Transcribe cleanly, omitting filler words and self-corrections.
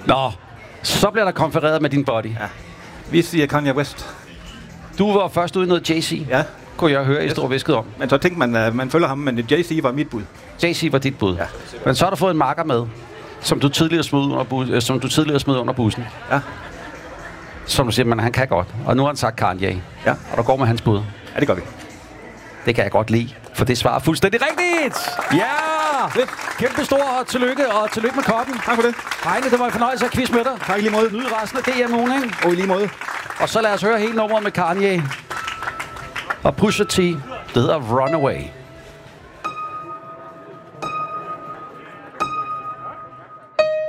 Nå, så bliver der konfereret med din body. Ja. Vi siger Kanye West. Du var først ude i noget Jay-Z. Ja. Kunne jeg høre, I stod og viskede om. Men så tænkte man, at man følger ham, men Jay-Z var mit bud. Jay-Z var dit bud. Ja. Men så har du fået en marker med, som du tidligere smed under bussen. Ja. Som du siger, men han kan godt. Og nu har han sagt Kanye. Ja. Og der går med hans bud. Ja, det gør vi. Det kan jeg godt lide, for det svarer fuldstændig rigtigt! Ja! Kæmpe stor tillykke, og tillykke med koppen. Tak for det. Heine, det var en fornøjelse at quiz med dig. Tak i lige måde. Nyd resten af DM-ugen, ikke? Og i lige måde. Og så lad os høre hele nummeret med Kanye. Og Pusha T, det hedder Runaway.